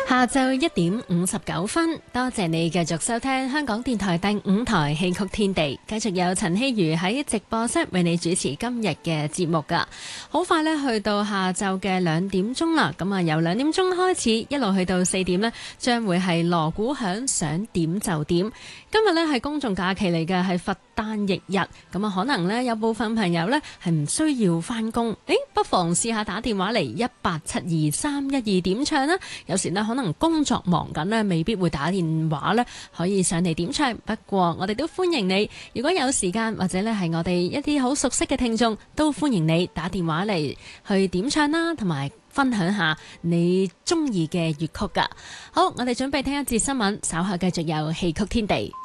下晝1:59，多謝你繼續收聽香港電台第5台戲曲天地，繼續有陳希如喺直播室為你主持今日嘅節目噶。好快呢，去到下晝嘅2點鐘啦，咁啊由2點鐘開始，一路去到4點呢，將會係鑼鼓響，想點就點。今日呢係公眾假期嚟嘅，係佛誕翌日，咁啊可能呢有部分朋友呢係唔需要翻工，不妨試下打電話嚟1872312點唱啦。有時呢可能工作忙緊呢，未必會打電話呢可以上嚟點唱。不過我哋都歡迎你，如果有時間或者呢係我哋一啲好熟悉嘅聽眾，都歡迎你打電話嚟去點唱啦，同埋分享下你中意嘅粵曲噶。好，我哋準備聽一節新聞，稍後繼續有戲曲天地。